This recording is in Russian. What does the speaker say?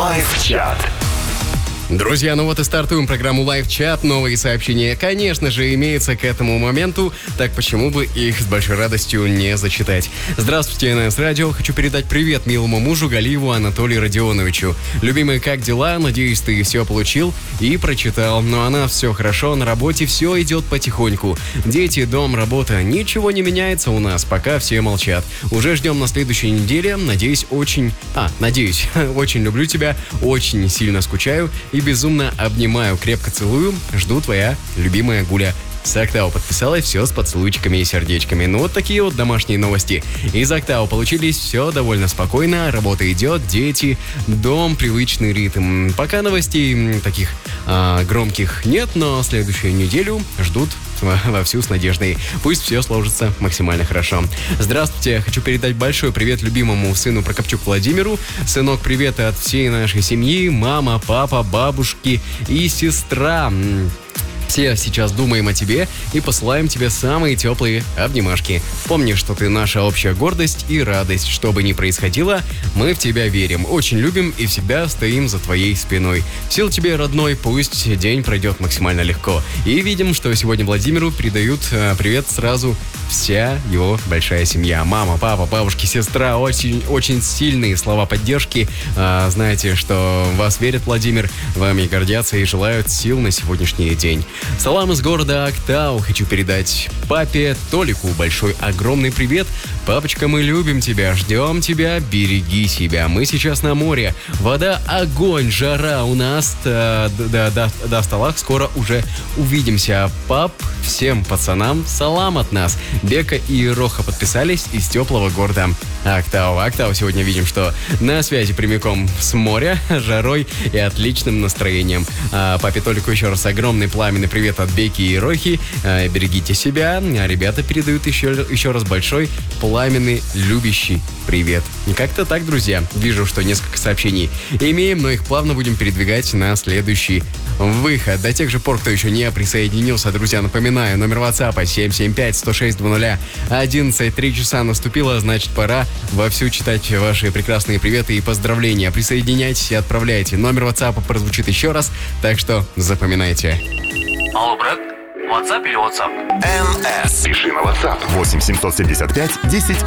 Лайв-чат. Друзья, ну вот и стартуем программу Лайв-чат. Новые сообщения, конечно же, имеются к этому моменту, так почему бы их с большой радостью не зачитать. Здравствуйте, НС Радио. Хочу передать привет милому мужу Галиеву Анатолию Родионовичу. Любимый, как дела? Надеюсь, ты все получил и прочитал. Но она все хорошо, на работе все идет потихоньку. Дети, дом, работа. Ничего не меняется у нас, пока все молчат. Уже ждем на следующей неделе. Надеюсь, очень люблю тебя, очень сильно скучаю и безумно обнимаю, крепко целую. Жду, твоя любимая Гуля. С Актау подписалась, все с поцелуйчиками и сердечками. Ну вот такие вот домашние новости. Из Актау получились, все довольно спокойно, работа идет, дети, дом, привычный ритм. Пока новостей таких громких нет, но следующую неделю ждут вовсю с надеждой. Пусть все сложится максимально хорошо. Здравствуйте, хочу передать большой привет любимому сыну Прокопчук Владимиру. Сынок, привет от всей нашей семьи, мама, папа, бабушки и сестра. Все сейчас думаем о тебе и посылаем тебе самые теплые обнимашки. Помни, что ты наша общая гордость и радость. Что бы ни происходило, мы в тебя верим, очень любим и всегда стоим за твоей спиной. Сил тебе, родной, пусть день пройдет максимально легко. И видим, что сегодня Владимиру передают привет сразу вся его большая семья. Мама, папа, бабушки, сестра. Очень сильные слова поддержки. Знаете, что вас верят, Владимир, вами гордятся и желают сил на сегодняшний день. Салам из города Актау. Хочу передать папе Толику большой огромный привет. Папочка, мы любим тебя, ждем тебя, береги себя. Мы сейчас на море. Вода, огонь, жара у нас до стола. Скоро уже увидимся. Пап, всем пацанам салам от нас. Бека и Роха подписались из теплого города Актау. Актау сегодня видим, что на связи прямиком с моря, жарой и отличным настроением. Папе Толику еще раз огромный пламенный привет от Беки и Рохи. Берегите себя. Ребята передают еще раз большой пламенный любящий привет. Как-то так, друзья. Вижу, что несколько сообщений имеем, но их плавно будем передвигать на следующий выход. До тех же пор, кто еще не присоединился, друзья, напоминаю, номер WhatsApp 775-106-00-11. 3 часа наступило, значит, пора вовсю читать ваши прекрасные приветы и поздравления. Присоединяйтесь и отправляйте. Номер WhatsApp прозвучит еще раз, так что запоминайте. Алло, брат, WhatsApp или WhatsApp? НС. Пиши на WhatsApp 8 775 10